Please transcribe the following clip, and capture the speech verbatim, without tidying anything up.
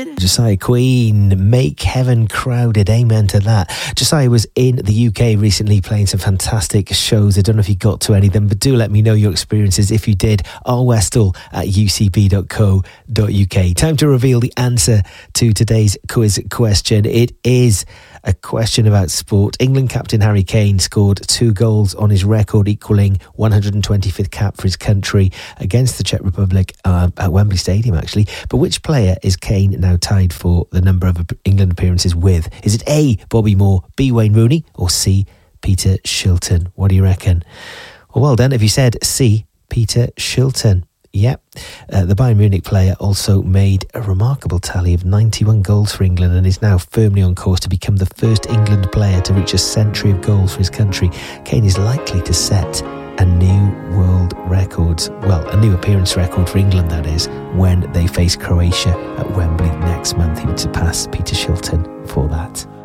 crowded. Josiah Queen, make heaven crowded. Amen to that. Josiah was in the U K recently playing some fantastic shows. I don't know if you got to any of them, but do let me know your experiences. If you did, rwestall at u c b dot co dot u k. Time to reveal the answer to today's quiz question. It is a question about sport. England captain Harry Kane scored two goals on his record, equaling one hundred twenty-fifth cap for his country against the Czech Republic uh, at Wembley Stadium, actually. But which player is Kane now tied for the number of England appearances with? Is it A, Bobby Moore, B, Wayne Rooney, or C, Peter Shilton? What do you reckon? Well, well done if you said C, Peter Shilton. Yep, uh, the Bayern Munich player also made a remarkable tally of ninety-one goals for England and is now firmly on course to become the first England player to reach a century of goals for his country. Kane is likely to set a new world record, well, a new appearance record for England, that is, when they face Croatia at Wembley next month. He would surpass Peter Shilton for that.